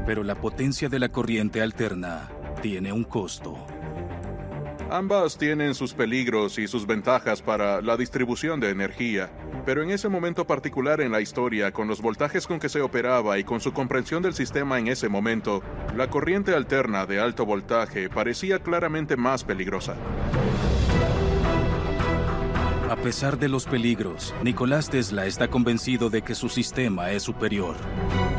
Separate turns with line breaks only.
Pero la potencia de la corriente alterna tiene un costo.
Ambas tienen sus peligros y sus ventajas para la distribución de energía, pero en ese momento particular en la historia, con los voltajes con que se operaba y con su comprensión del sistema en ese momento, la corriente alterna de alto voltaje parecía claramente más peligrosa.
A pesar de los peligros, Nicolás Tesla está convencido de que su sistema es superior.